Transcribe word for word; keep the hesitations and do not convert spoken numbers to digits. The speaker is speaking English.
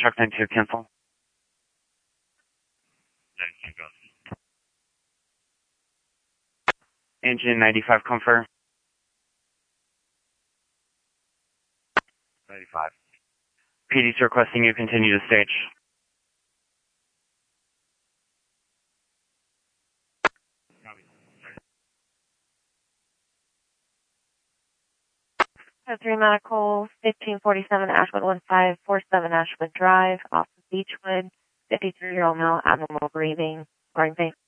Truck ninety-two, cancel. ninety-two, go. Engine ninety-five, confirm. ninety-five. P D's requesting you continue to stage. Copy. three Medical, fifteen forty-seven Ashwood, one five four seven Ashwood Drive, off of Beechwood, fifty-three-year-old male, abnormal breathing, Orange Bay.